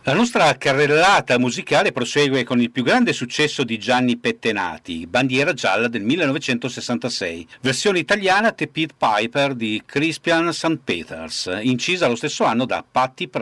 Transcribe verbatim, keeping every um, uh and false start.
La nostra carrellata musicale prosegue con il più grande successo di Gianni Pettenati, Bandiera gialla del millenovecentosessantasei, versione italiana The Pied Piper di Crispian saint Peters, incisa lo stesso anno da Patti